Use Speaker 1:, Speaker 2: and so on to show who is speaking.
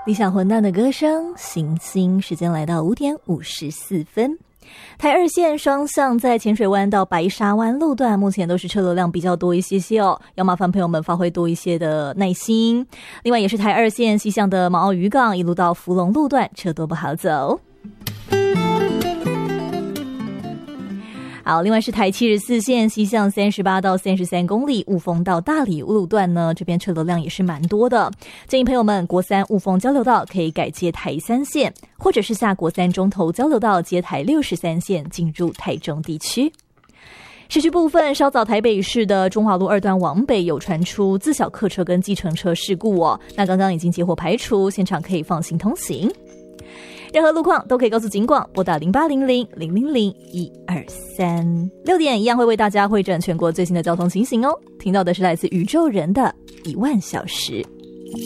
Speaker 1: 理想混蛋的歌声，行星时间来到5点54分。台二线双向在浅水湾到白沙湾路段目前都是车流量比较多一些哦，要麻烦朋友们发挥多一些的耐心。另外也是台二线西向的毛澳渔港一路到福隆路段车多不好走。好，另外是台74线西向38到33公里雾峰到大理路段呢，这边车流量也是蛮多的，建议朋友们国三雾峰交流道可以改接台3线，或者是下国三中投交流道接台63线进入台中地区。市区部分，稍早台北市的中华路2段往北有传出自小客车跟计程车事故哦，那刚刚已经结火排除，现场可以放心通行。任何路况都可以告诉警广，拨打0800-000-123。6点一样会为大家汇整全国最新的交通情形哦。听到的是来自宇宙人的1万小时。